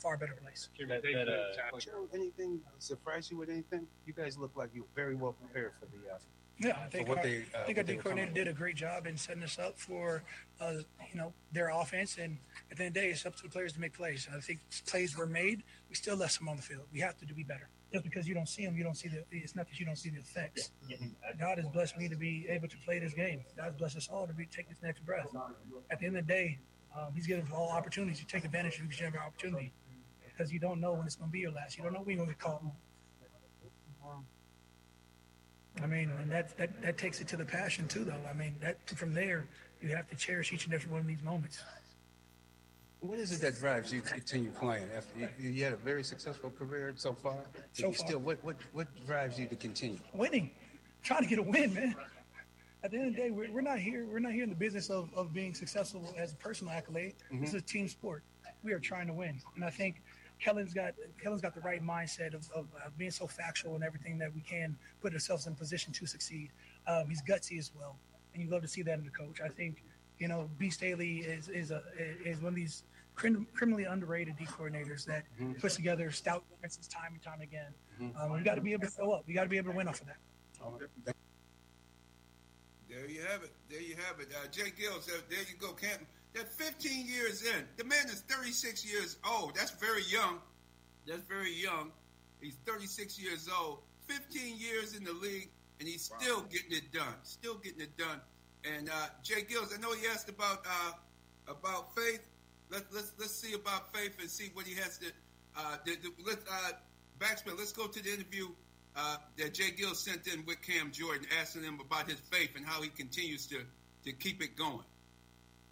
far better place. Joe, anything surprise you with anything? You guys look like you're very well prepared for the Yeah, I think our D coordinator did a great job in setting us up for, their offense. And at the end of the day, it's up to the players to make plays. I think plays were made. We still left some on the field. We have to be better. Just because you don't see them, you don't see it's not that you don't see the effects. God has blessed me to be able to play this game. God's blessed us all to take this next breath. At the end of the day, He's given us all opportunities to take advantage of each and every opportunity, because you don't know when it's going to be your last. You don't know when you're going to get called. I mean, and that takes it to the passion too, though. I mean, that from there, you have to cherish each and every one of these moments. What is it that drives you to continue playing? After you had a very successful career so far. What drives you to continue? Winning, trying to get a win, man. At the end of the day, we're not here. We're not here in the business of being successful as a personal accolade. Mm-hmm. This is a team sport. We are trying to win, and I think Kellen's got the right mindset of being so factual and everything that we can put ourselves in position to succeed. He's gutsy as well, and you love to see that in the coach. I think B. Staley is one of these criminally underrated D coordinators that puts together stout defenses time and time again. We got to be able to show up. We got to be able to win off of that. There you have it. Jay Gills, there you go, Canton. That 15 years in, the man is 36 years old. That's very young. He's 36 years old. 15 years in the league, and he's still getting it done. And Jay Gills, I know he asked about Faith. Let's see about Faith and see what he has to. Backspin. Let's go to the interview that Jay Gills sent in with Cam Jordan, asking him about his faith and how he continues to keep it going.